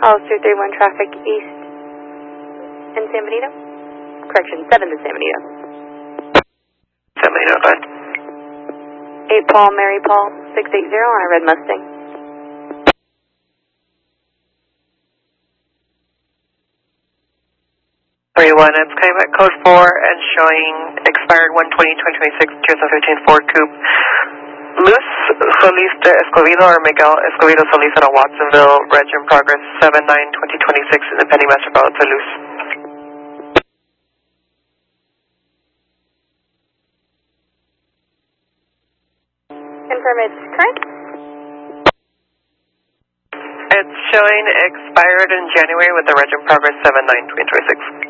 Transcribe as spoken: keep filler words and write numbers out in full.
Hollister three one traffic east in San Benito. Correction, seven to San Benito. San Benito, go ahead. eight Paul, Mary Paul, six eight zero on a red Mustang. three one, it's coming back code four and showing expired one twenty twenty twenty-six, twenty thirteen Ford Coupe. Luz Solis de Escobedo or Miguel Escobedo Solis out of Watsonville, reg in progress seven nine twenty twenty-six in the Penny Master Follow to Luz. Confirm it's current. It's showing expired in January with the reg in progress seven nine twenty twenty-six.